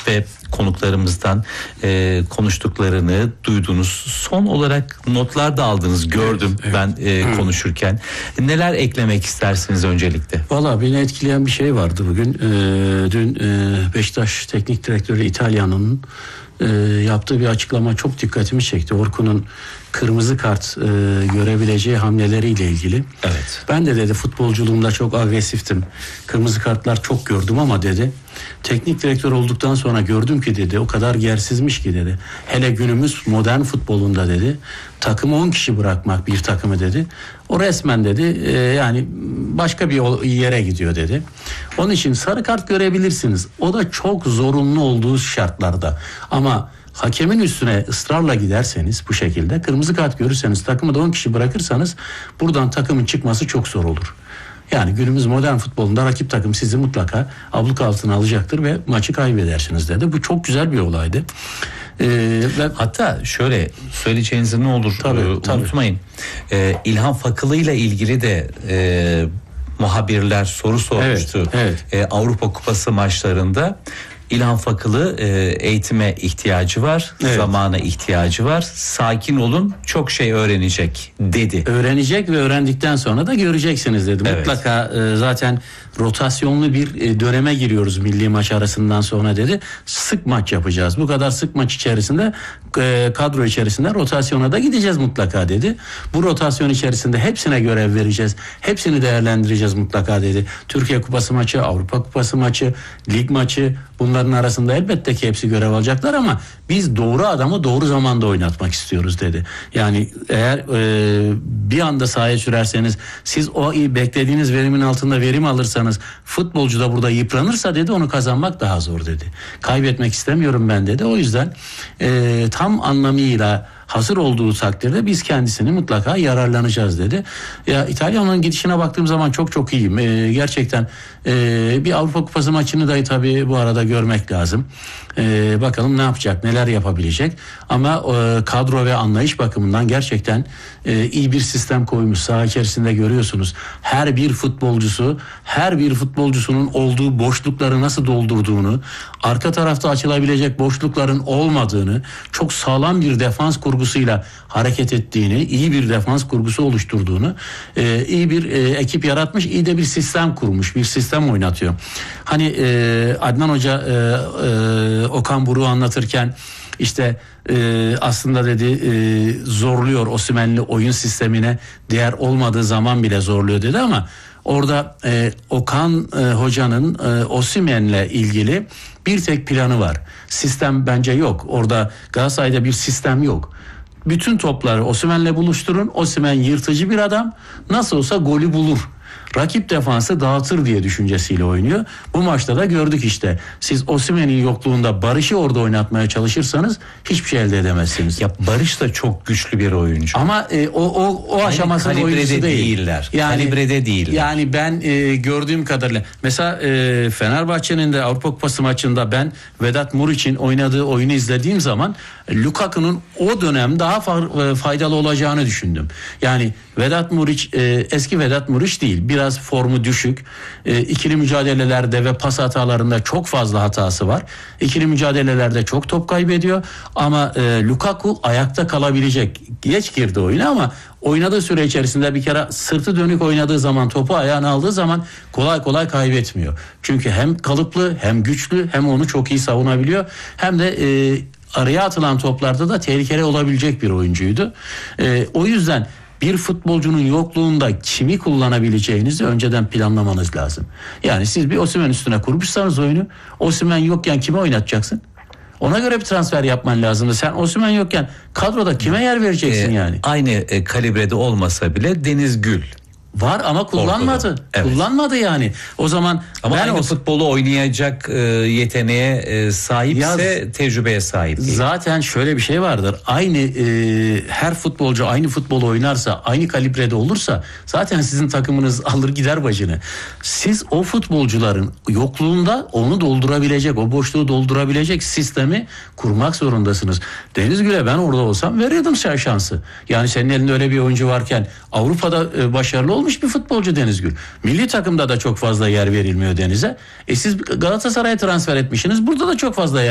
ve konuklarımızdan konuştuklarını duydunuz. Son olarak notlar da aldınız, gördüm ben konuşurken. Neler eklemek istersiniz öncelikle? Valla beni etkileyen bir şey vardı bugün. Dün Beşiktaş Teknik Direktörü İtalyan'ın yaptığı bir açıklama çok dikkatimi çekti. Orkun'un kırmızı kart görebileceği hamleleriyle ilgili. Evet. Ben de dedi futbolculuğumda çok agresiftim. Kırmızı kartlar çok gördüm ama dedi teknik direktör olduktan sonra gördüm ki dedi o kadar yersizmiş ki dedi. Hele günümüz modern futbolunda dedi takımı 10 kişi bırakmak bir takımı dedi. O resmen dedi yani başka bir yere gidiyor dedi. Onun için sarı kart görebilirsiniz. O da çok zorunlu olduğu şartlarda. Ama hakemin üstüne ısrarla giderseniz bu şekilde kırmızı kart görürseniz takımı da 10 kişi bırakırsanız buradan takımın çıkması çok zor olur. Yani günümüz modern futbolunda rakip takım sizi mutlaka abluk altına alacaktır ve maçı kaybedersiniz dedi. Bu çok güzel bir olaydı. Hatta şöyle söyleyeceğinizi ne olur unutmayın. İlhan Fakılı ile ilgili de muhabirler soru sormuştu. Evet. Avrupa Kupası maçlarında İlhan Fakılı eğitime ihtiyacı var, zamana ihtiyacı var. Sakin olun, çok şey öğrenecek dedi. Öğrenecek ve öğrendikten sonra da göreceksiniz dedi. Evet. Mutlaka zaten rotasyonlu bir döneme giriyoruz milli maç arasından sonra dedi. Sık maç yapacağız. Bu kadar sık maç içerisinde kadro içerisinde rotasyona da gideceğiz mutlaka dedi. Bu rotasyon içerisinde hepsine görev vereceğiz. Hepsini değerlendireceğiz mutlaka dedi. Türkiye Kupası maçı, Avrupa Kupası maçı, lig maçı, bunların arasında elbette ki hepsi görev alacaklar ama biz doğru adamı doğru zamanda oynatmak istiyoruz dedi. Yani eğer bir anda sahaya sürerseniz siz o beklediğiniz verimin altında verim alırsanız futbolcu da burada yıpranırsa dedi onu kazanmak daha zor dedi. Kaybetmek istemiyorum ben dedi. O yüzden tam anlamıyla hazır olduğu takdirde biz kendisini mutlaka yararlanacağız dedi. Ya İtalya'nın gidişine baktığım zaman çok iyiyim. Gerçekten bir Avrupa Kupası maçını da tabii bu arada görmek lazım. Bakalım ne yapacak, neler yapabilecek. Ama kadro ve anlayış bakımından gerçekten iyi bir sistem koymuş. Saha içerisinde görüyorsunuz. Her bir futbolcusunun olduğu boşlukları nasıl doldurduğunu, arka tarafta açılabilecek boşlukların olmadığını, çok sağlam bir defans kurgusuyla hareket ettiğini, iyi bir defans kurgusu oluşturduğunu, iyi bir ekip yaratmış, iyi de bir sistem kurmuş, bir sistem oynatıyor. Hani Adnan Hoca Okan Buruk'u anlatırken işte aslında dedi zorluyor Osimhen'li oyun sistemine değer olmadığı zaman bile zorluyor dedi ama orada Okan Hoca'nın Osimhen'le ilgili bir tek planı var. Sistem bence yok. Orada Galatasaray'da bir sistem yok. Bütün topları Osimhen'le buluşturun. Osimhen yırtıcı bir adam. Nasıl olsa golü bulur. Rakip defansı dağıtır diye düşüncesiyle oynuyor. Bu maçta da gördük işte. Siz Osimhen'in yokluğunda Barış'ı orada oynatmaya çalışırsanız hiçbir şey elde edemezsiniz. Ya Barış da çok güçlü bir oyuncu. Ama o aşamasının oyuncusu değiller. Yani, kalibrede değiller. Yani ben gördüğüm kadarıyla mesela Fenerbahçe'nin de Avrupa Kupası maçında ben Vedat Muriç'in oynadığı oyunu izlediğim zaman Lukaku'nun o dönem daha faydalı olacağını düşündüm. Yani Vedat Muriç eski Vedat Muriç değil. Biraz formu düşük. İkili mücadelelerde ve pas hatalarında çok fazla hatası var. İkili mücadelelerde çok top kaybediyor. Ama Lukaku ayakta kalabilecek. Geç girdi oyuna ama oynadığı süre içerisinde bir kere sırtı dönük oynadığı zaman, topu ayağına aldığı zaman kolay kolay kaybetmiyor. Çünkü hem kalıplı hem güçlü hem onu çok iyi savunabiliyor. Hem de araya atılan toplarda da tehlikeli olabilecek bir oyuncuydu. O yüzden bir futbolcunun yokluğunda kimi kullanabileceğinizi önceden planlamanız lazım. Yani siz bir Osimhen üstüne kurmuşsanız oyunu, Osimhen yokken kime oynatacaksın? Ona göre bir transfer yapman lazımdı. Sen Osimhen yokken kadroda kime yer vereceksin yani? Aynı kalibrede olmasa bile Deniz Gül var ama kullanmadı. Evet. Kullanmadı yani. O zaman ama aynı futbolu oynayacak yeteneğe sahipse tecrübeye sahip değil. Zaten şöyle bir şey vardır. Aynı her futbolcu aynı futbolu oynarsa, aynı kalibrede olursa zaten sizin takımınız alır gider başını. Siz o futbolcuların yokluğunda onu doldurabilecek, o boşluğu doldurabilecek sistemi kurmak zorundasınız. Deniz Gül'e ben orada olsam verirdim şansı. Yani senin elinde öyle bir oyuncu varken Avrupa'da başarılı olmuş bir futbolcu Deniz Gül. Milli takımda da çok fazla yer verilmiyor Deniz'e. Siz Galatasaray'a transfer etmişsiniz. Burada da çok fazla yer